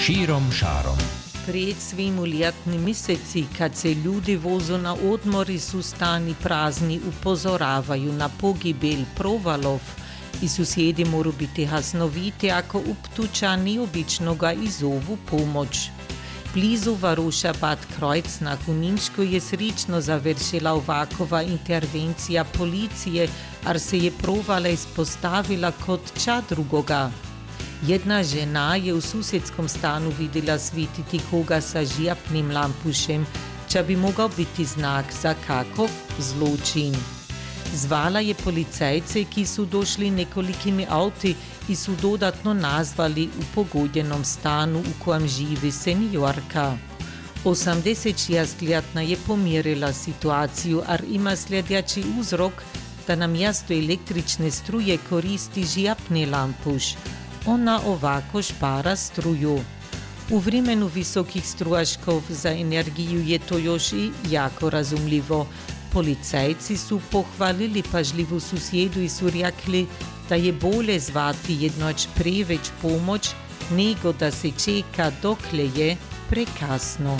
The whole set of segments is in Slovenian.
Širom šarom. Pred svim ljetnim meseci, kad se ljudi vozu na odmori, su stani prazni, upozoravaju na pogibelj provalov i susjedi moru biti hasnoviti ako uptučani obično ga izovu pomoć. Blizu Varuša Bad Kreuznach u Nimšku je srečno završila ovakova intervencija policije, ar se je provala ispostavila kot ča drugoga. Jedna žena je v susjedskom stanu videla svititi koga sa žjapnim lampušem, ča bi mogao biti znak za kakov zločin. Zvala je policajce, ki su došli nekolikimi auti i su dodatno nazvali u pogodjenom stanu u kojem živi seniorka. 86-ljetna je pomirila situaciju, ar ima sljedeći uzrok da na mjesto električne struje koristi žjapni lampuš. Ona ovako špara struju. U vremenu visokih strujaškov za energiju je to još i jako razumljivo. Policajci su pohvalili pažljivu susjedu i su rekli da je bolje zvati jednoć preveć pomoć nego da se čeka dokle je prekasno.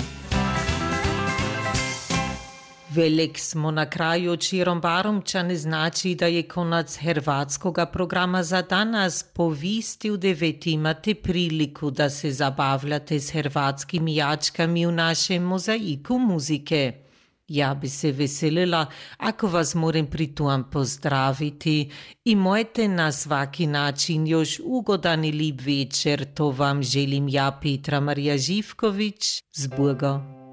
Velik smo na kraju Širom Baromča ne znači da je konac hrvatskoga programa za danas. Po visti u 9 imate priliku da se zabavljate s hrvatskim jačkami u našem mozaiku muzike. Ja bi se veselila ako vas moram pri tom pozdraviti i mojte na svaki način još ugodan i lip večer. To vam želim ja, Petra Marija Živković, z Bogom.